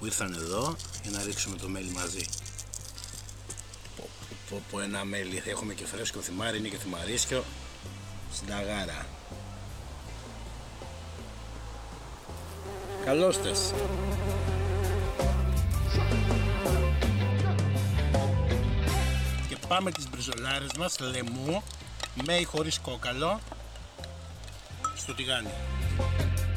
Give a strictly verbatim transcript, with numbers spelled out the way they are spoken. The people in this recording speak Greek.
που ήρθαν εδώ για να ρίξουμε το μέλι μαζί. Πω, πω, πω, ένα μέλι, έχουμε και φρέσκο θυμάρι, είναι και θυμαρίσκιο στην ταγάρα. Καλώς τες. Και πάμε τις μπριζολάρες μας λαιμού με ή χωρίς κόκαλο στο τηγάνι.